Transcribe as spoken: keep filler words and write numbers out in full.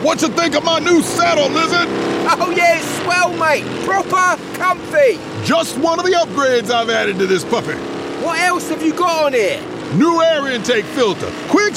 What you think of my new saddle, Lizard? Oh yeah, it's swell, mate. Proper comfy. Just one of the upgrades I've added to this puppy. What else have you got on here? New air intake filter. Quick